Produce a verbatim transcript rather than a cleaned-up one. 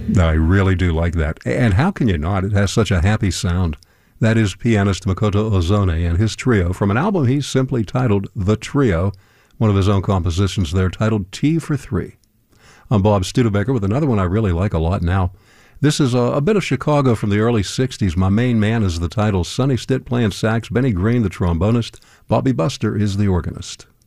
I really do like that. And how can you not? It has such a happy sound. That is pianist Makoto Ozone and his trio from an album he's simply titled The Trio, one of his own compositions there titled Tea for Three. I'm Bob Studebaker with another one I really like a lot now. This is a, a bit of Chicago from the early sixties. My main man is the title, Sonny Stitt playing sax, Benny Green the trombonist, Bobby Buster is the organist.